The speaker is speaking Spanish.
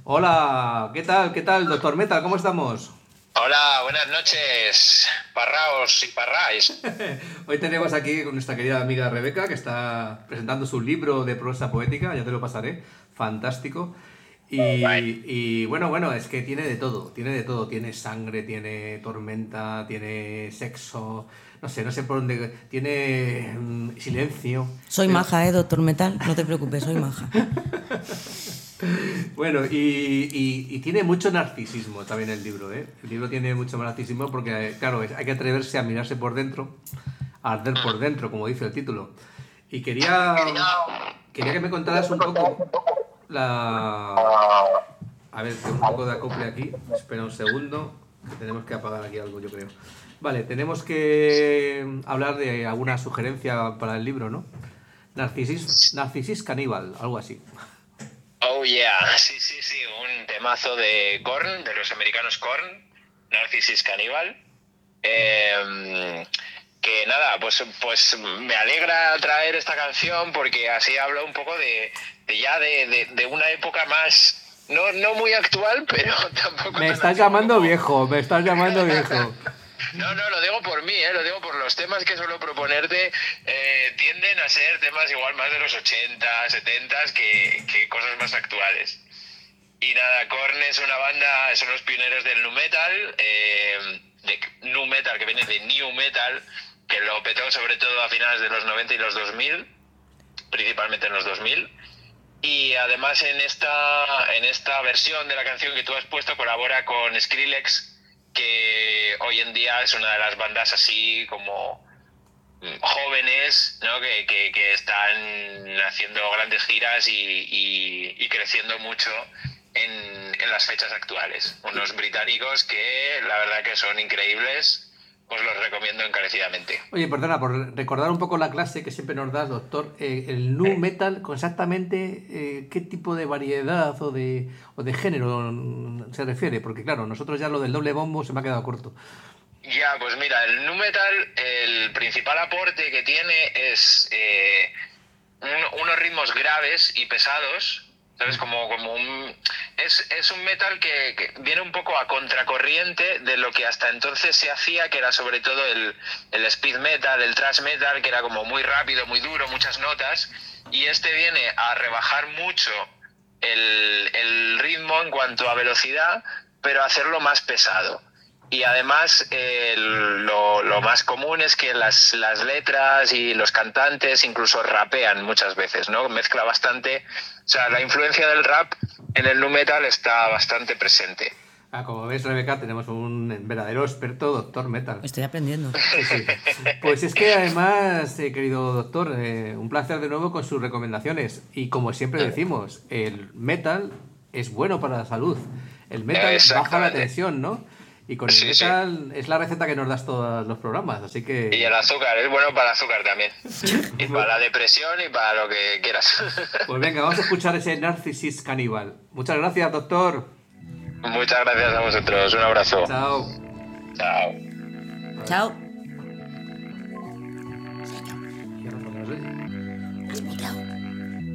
Hola, ¿qué tal? ¿Qué tal, doctor Metal? ¿Cómo estamos? Hola, buenas noches, parraos y parráis. Hoy tenemos aquí con nuestra querida amiga Rebeca, que está presentando su libro de prosa poética, ya te lo pasaré, fantástico. Right. Bueno, es que tiene de todo, tiene sangre, tiene tormenta, tiene sexo, no sé por dónde, tiene silencio, Soy pero maja, doctor Metal, no te preocupes, soy maja. bueno, y tiene mucho narcisismo también el libro, ¿eh? El libro tiene mucho narcisismo porque, claro, hay que atreverse a mirarse por dentro, a arder por dentro, como dice el título. Y quería que me contaras un poco la... A ver, tengo un poco de acople aquí. Espera un segundo, que tenemos que apagar aquí algo, yo creo. Vale, tenemos que hablar de alguna sugerencia para el libro, ¿no? Narcisis caníbal, algo así. Oh yeah, sí, sí, sí, un temazo de Korn, de los americanos Korn, Narcissus Cannibal. Que nada, pues me alegra traer esta canción porque así habla un poco de una época más, no muy actual, pero tampoco Me tan estás antigua llamando como... viejo, me estás llamando viejo. No, lo digo por mí, lo digo por los temas que suelo proponerte, tienden a ser temas igual más de los 80, 70 que cosas más actuales. Y nada, Korn es una banda, son los pioneros del nu metal, de nu metal, que viene de new metal, que lo petó sobre todo a finales de los 90 y los 2000, principalmente en los 2000. Y además en esta versión de la canción que tú has puesto colabora con Skrillex, que hoy en día es una de las bandas así como jóvenes, ¿no? que están haciendo grandes giras y creciendo mucho en las fechas actuales. Unos británicos que la verdad que son increíbles, os los recomiendo encarecidamente. Oye, perdona, por recordar un poco la clase que siempre nos das, doctor, el nu metal, exactamente qué tipo de variedad o de género se refiere, porque claro, nosotros ya lo del doble bombo se me ha quedado corto. Ya, pues mira, el nu metal, el principal aporte que tiene es unos ritmos graves y pesados, ¿sabes? Es un metal que viene un poco a contracorriente de lo que hasta entonces se hacía, que era sobre todo el speed metal, el thrash metal, que era como muy rápido, muy duro, muchas notas, y este viene a rebajar mucho el ritmo en cuanto a velocidad, pero hacerlo más pesado. Y además lo más común es que las letras y los cantantes incluso rapean muchas veces, ¿no? Mezcla bastante, o sea, la influencia del rap en el nu metal está bastante presente. Ah, como ves, Rebeca, tenemos un verdadero experto doctor metal. Estoy aprendiendo. Sí, sí. Pues es que además, querido doctor, un placer de nuevo con sus recomendaciones. Y como siempre decimos, el metal es bueno para la salud. El metal baja la Exactamente. tensión, ¿no? Y con el Sí, sí. metal es la receta que nos das todos los programas, así Y que... el azúcar, es bueno para el azúcar también. Y para la depresión y para lo que quieras. Pues venga, vamos a escuchar ese Narcissus Caníbal. Muchas gracias, doctor. Muchas gracias a vosotros. Un abrazo. Chao. Chao. Chao.